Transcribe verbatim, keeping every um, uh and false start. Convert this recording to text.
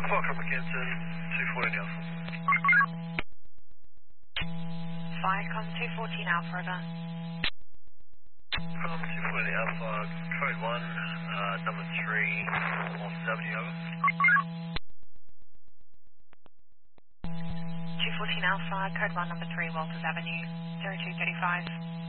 Foxtrot McKenzie, two fourteen Alpha. Viacom two fourteen Alpha, over. Um, two fourteen Alpha, code one, uh, number three, Walters Avenue, over. two fourteen Alpha, code one, number three, Walters Avenue, zero two three five.